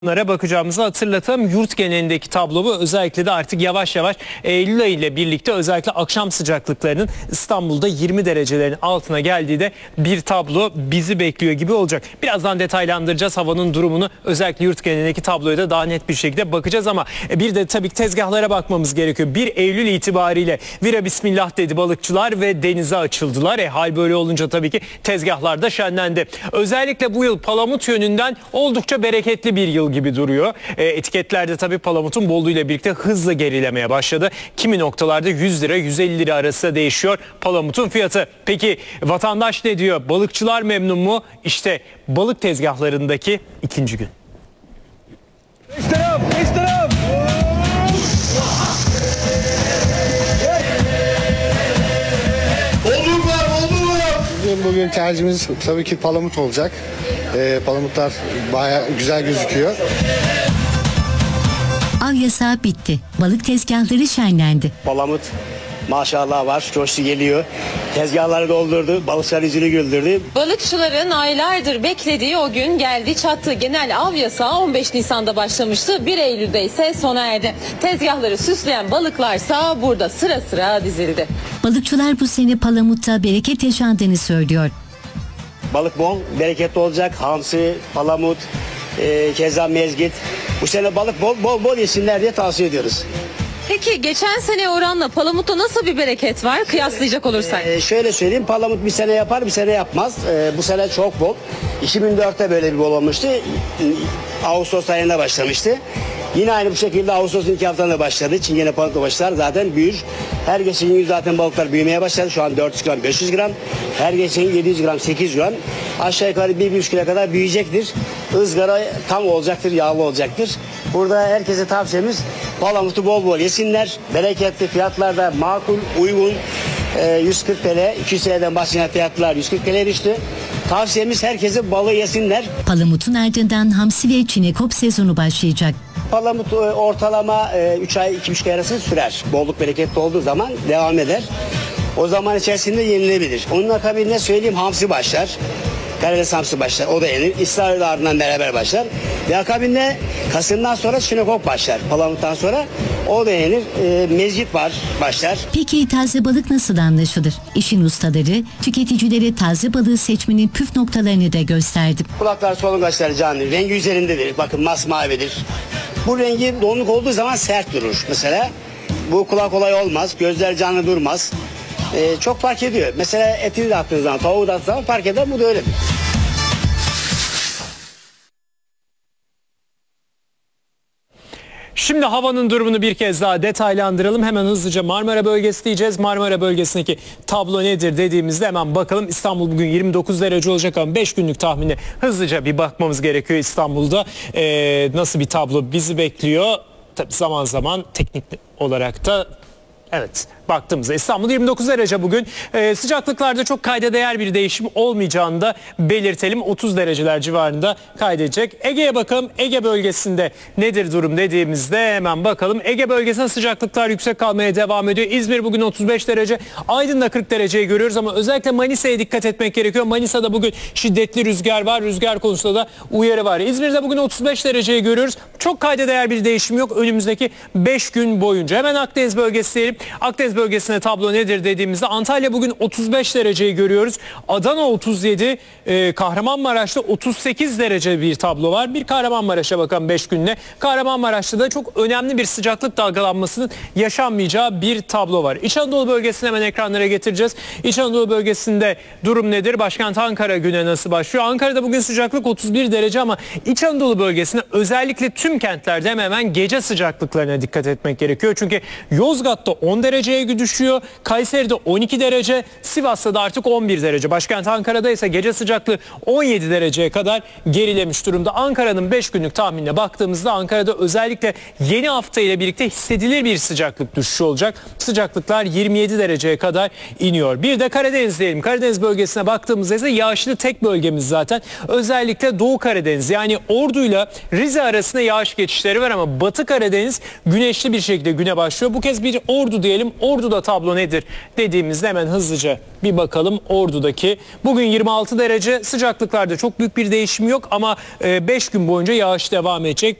Bunlara bakacağımızı hatırlatalım. Yurt genelindeki tablo bu. Özellikle de artık yavaş yavaş Eylül ayı ile birlikte özellikle akşam sıcaklıklarının İstanbul'da 20 derecelerin altına geldiği de bir tablo bizi bekliyor gibi olacak. Birazdan detaylandıracağız havanın durumunu. Özellikle yurt genelindeki tabloya da daha net bir şekilde bakacağız ama bir de tabii tezgahlara bakmamız gerekiyor. 1 Eylül itibariyle vira bismillah dedi balıkçılar ve denize açıldılar. Hal böyle olunca tabii ki tezgahlar da şenlendi. Özellikle bu yıl Palamut yönünden oldukça bereketli bir yıl gibi duruyor. Etiketlerde tabii palamutun bolluğuyla birlikte hızla gerilemeye başladı. Kimi noktalarda 100 lira 150 lira arası değişiyor palamutun fiyatı. Peki vatandaş ne diyor? Balıkçılar memnun mu? İşte balık tezgahlarındaki ikinci gün. Bugün tercihimiz tabii ki palamut olacak. Palamutlar bayağı güzel gözüküyor. Av yasağı bitti. Balık tezgahları şenlendi. Palamut maşallah var, coştu geliyor. Tezgahları doldurdu, balıkçılar yüzünü güldürdü. Balıkçıların aylardır beklediği o gün geldi çattı. Genel av yasağı 15 Nisan'da başlamıştı. 1 Eylül'de ise sona erdi. Tezgahları süsleyen balıklarsa burada sıra sıra dizildi. Balıkçılar bu sene palamutta bereket yaşandığını söylüyor. Balık bol, bereketli olacak. Hamsi, palamut, keza mezgit. Bu sene balık bol yesinler diye tavsiye ediyoruz. Peki geçen sene oranla palamutta nasıl bir bereket var kıyaslayacak olursak? Şöyle söyleyeyim, palamut bir sene yapar, bir sene yapmaz. Bu sene çok bol. 2004'te böyle bir bol olmuştu. Ağustos ayında başlamıştı. Yine aynı bu şekilde Ağustos'un 2 haftasında başladı. Çingene palamutla başlar zaten büyür. Her geçen gün zaten balıklar büyümeye başladı. Şu an 400 gram, 500 gram. Her geçen gün 700 gram, 800 gram. Aşağı yukarı 1,5 kilo kadar büyüyecektir. Izgara tam olacaktır, yağlı olacaktır. Burada herkese tavsiyemiz palamutu bol bol yesinler. Bereketli, fiyatlarda makul, uygun. 140 TL, 200 TL'den başlayan fiyatlar 140 TL'ye düştü. Tavsiyemiz herkese balığı yesinler. Palamutun ardından hamsi ve çinekop sezonu başlayacak. Palamut ortalama 3 ay 2,5 ay arası sürer. Bolluk bereketli olduğu zaman devam eder. O zaman içerisinde yenilebilir. Onun akabinde söyleyeyim hamsi başlar. Karadeniz hamsi başlar. O da yenir. İsrail ardından beraber başlar. Ve akabinde Kasım'dan sonra çinekop başlar. Palamuttan sonra o da yenir. Mezgit başlar. Peki taze balık nasıl anlaşılır? İşin ustaları tüketicilere taze balığı seçmenin püf noktalarını da gösterdi. Kulaklar solungaçları canlı. Rengi üzerindedir. Bakın masmavidir. Bu rengi donluk olduğu zaman sert durur. Mesela bu kulak kolay olmaz. Gözler canlı durmaz. Çok fark ediyor. Mesela etini de attığınız zaman, tavuğu da attığınız zaman fark eder. Bu da öyledir. Şimdi havanın durumunu bir kez daha detaylandıralım. Hemen hızlıca Marmara bölgesi diyeceğiz. Marmara bölgesindeki tablo nedir dediğimizde hemen bakalım. İstanbul bugün 29 derece olacak ama 5 günlük tahmini hızlıca bir bakmamız gerekiyor İstanbul'da. Nasıl bir tablo bizi bekliyor? Tabii zaman zaman teknik olarak da evet baktığımızda İstanbul 29 derece bugün. Sıcaklıklarda çok kayda değer bir değişim olmayacağını da belirtelim. 30 dereceler civarında kaydedecek. Ege'ye bakalım. Ege bölgesinde nedir durum dediğimizde hemen bakalım. Ege bölgesinde sıcaklıklar yüksek kalmaya devam ediyor. İzmir bugün 35 derece. Aydın'da 40 dereceyi görüyoruz ama özellikle Manisa'ya dikkat etmek gerekiyor. Manisa'da bugün şiddetli rüzgar var. Rüzgar konusunda da uyarı var. İzmir'de bugün 35 dereceyi görüyoruz. Çok kayda değer bir değişim yok önümüzdeki 5 gün boyunca. Hemen Akdeniz bölgesi diyelim. Akdeniz bölgesine tablo nedir dediğimizde Antalya bugün 35 dereceyi görüyoruz. Adana 37, Kahramanmaraş'ta 38 derece bir tablo var. Bir Kahramanmaraş'a bakalım 5 günle. Kahramanmaraş'ta da çok önemli bir sıcaklık dalgalanmasının yaşanmayacağı bir tablo var. İç Anadolu bölgesini hemen ekranlara getireceğiz. İç Anadolu bölgesinde durum nedir? Başkent Ankara güne nasıl başlıyor? Ankara'da bugün sıcaklık 31 derece ama İç Anadolu bölgesinde özellikle tüm kentlerde hemen gece sıcaklıklarına dikkat etmek gerekiyor. Çünkü Yozgat'ta 10 dereceye düşüyor. Kayseri'de 12 derece, Sivas'ta da artık 11 derece. Başkent Ankara'da ise gece sıcaklığı 17 dereceye kadar gerilemiş durumda. Ankara'nın 5 günlük tahminine baktığımızda Ankara'da özellikle yeni hafta ile birlikte hissedilir bir sıcaklık düşüşü olacak. Sıcaklıklar 27 dereceye kadar iniyor. Bir de Karadeniz diyelim. Karadeniz bölgesine baktığımızda ise yağışlı tek bölgemiz zaten. Özellikle Doğu Karadeniz yani Ordu'yla Rize arasında yağış geçişleri var ama Batı Karadeniz güneşli bir şekilde güne başlıyor. Bu kez bir Ordu diyelim. Ordu'da tablo nedir dediğimizde hemen hızlıca bir bakalım. Ordu'daki bugün 26 derece, sıcaklıklarda çok büyük bir değişim yok ama 5 gün boyunca yağış devam edecek.